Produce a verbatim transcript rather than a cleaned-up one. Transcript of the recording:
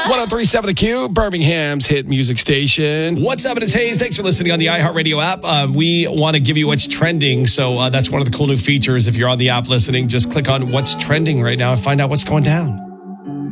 three point seven The Q, Birmingham's hit music station. What's up? It is Hayes. Thanks for listening on the iHeartRadio app. Uh, we want to give you what's trending. So uh, that's one of the cool new features. If you're on the app listening, just click on what's trending right now and find out what's going down.